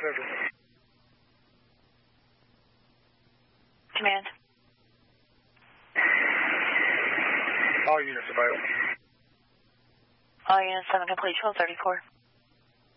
Central. Command. All units available. All units 7 complete, 1234.